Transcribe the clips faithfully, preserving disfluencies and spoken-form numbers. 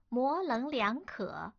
模棱两可。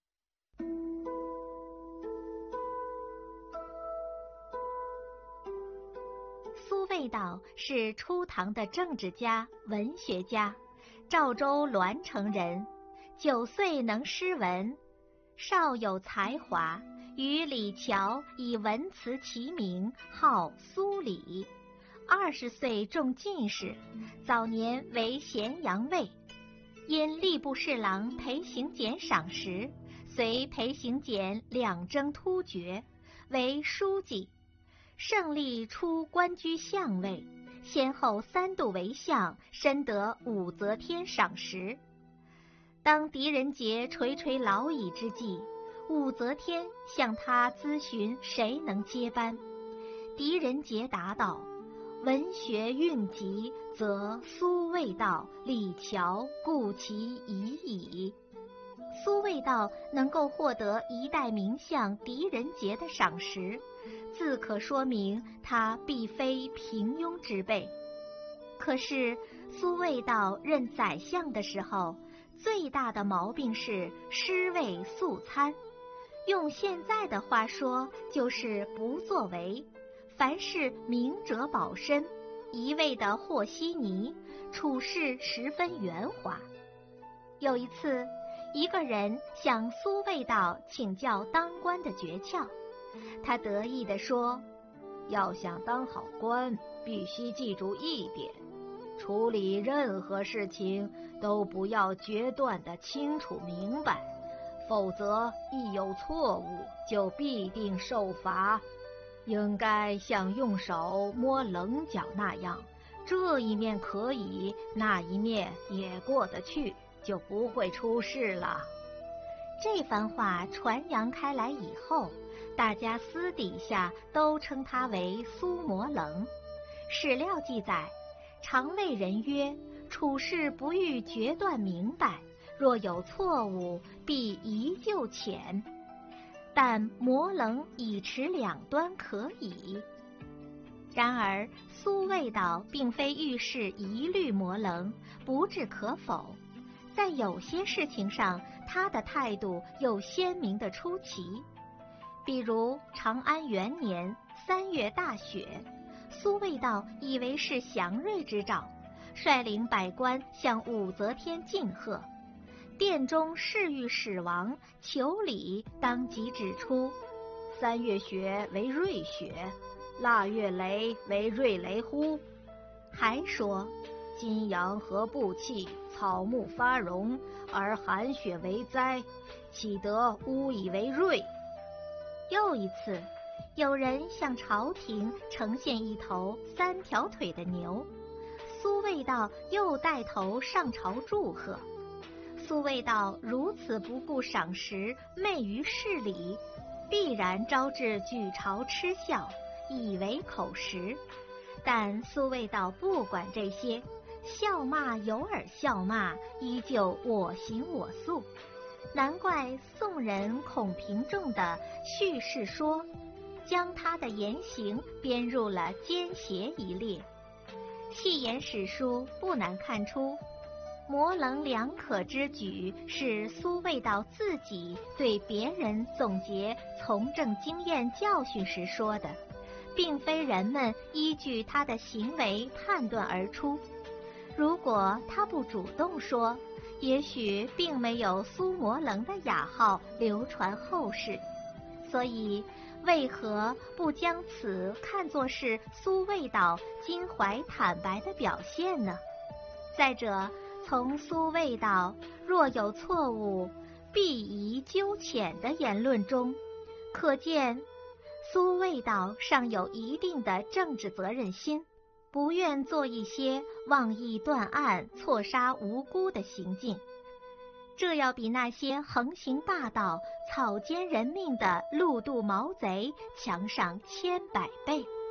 苏味道是初唐的政治家、文学家，赵州栾城人，九岁能诗文，少有才华，与李峤以文辞齐名，号苏李。二十岁中进士，早年为咸阳尉，因吏部侍郎裴行俭赏识，随裴行俭两征突厥，为书记。胜利出官居相位，先后三度为相，深得武则天赏识。当狄仁杰垂垂老矣之际，武则天向他咨询谁能接班。狄仁杰答道：文学蕴集，则苏味道、李峤故其已矣。苏味道能够获得一代名相狄仁杰的赏识，自可说明他必非平庸之辈。可是苏味道任宰相的时候，最大的毛病是尸位素餐，用现在的话说就是不作为，凡事明哲保身，一味的和稀泥，处事十分圆滑。有一次，一个人向苏味道请教当官的诀窍，他得意地说：要想当好官，必须记住一点，处理任何事情都不要决断的清楚明白，否则一有错误就必定受罚。应该像用手摸棱角那样，这一面可以，那一面也过得去，就不会出事了。这番话传扬开来以后，大家私底下都称他为苏模棱。史料记载，常谓人曰：处事不欲决断明白，若有错误，必移就浅。但模棱以持两端可以。然而苏味道并非遇事一律模棱，不置可否。在有些事情上，他的态度又鲜明地出奇。比如长安元年三月大雪，苏味道以为是祥瑞之兆，率领百官向武则天进贺。殿中侍御史王裘理当即指出：三月雪为瑞雪，腊月雷为瑞雷乎？还说：金阳和不气，草木发荣，而寒雪为灾，岂得巫以为瑞？又一次，有人向朝廷呈现一头三条腿的牛，苏味道又带头上朝祝贺。苏味道如此不顾赏识，昧于事理，必然招致举朝嗤笑，以为口实。但苏味道不管这些，笑骂有耳笑骂，依旧我行我素。难怪宋人孔平仲的叙事说，将他的言行编入了奸邪一列。细研史书，不难看出，模棱两可之举是苏味道自己对别人总结从政经验教训时说的，并非人们依据他的行为判断而出。如果他不主动说，也许并没有苏模棱的雅号流传后世。所以为何不将此看作是苏味道襟怀坦白的表现呢？再者，从苏味道若有错误，必宜纠浅的言论中，可见苏味道尚有一定的政治责任心，不愿做一些妄议断案、错杀无辜的行径。这要比那些横行霸道、草菅人命的陆渡毛贼强上千百倍。